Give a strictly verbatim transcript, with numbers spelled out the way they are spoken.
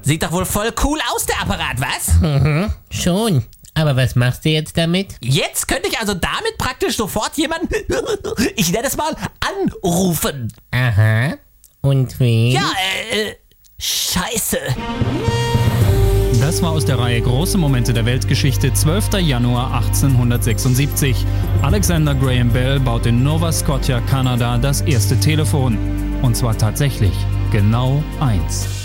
Sieht doch wohl voll cool aus, der Apparat, was? Mhm, schon. Aber was machst du jetzt damit? Jetzt könnte ich also damit praktisch sofort jemanden, ich nenne es mal, anrufen. Aha. Und wen? Ja, äh, äh, scheiße. Das war aus der Reihe Große Momente der Weltgeschichte, zwölfter Januar achtzehnhundertsechsundsiebzig. Alexander Graham Bell baut in Nova Scotia, Kanada, das erste Telefon. Und zwar tatsächlich genau eins.